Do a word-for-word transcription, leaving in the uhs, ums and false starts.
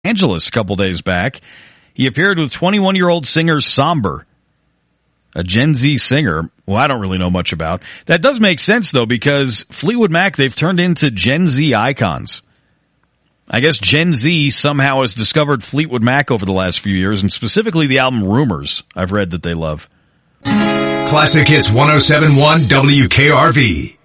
Angeles a couple days back. He appeared with twenty-one-year-old singer Somber, a Gen Z singer, well, I don't really know much about. That does make sense, though, because Fleetwood Mac, they've turned into Gen Z icons. I guess Gen Z somehow has discovered Fleetwood Mac over the last few years, and specifically the album Rumors, I've read that they love. Classic Hits one oh seven point one W K R V.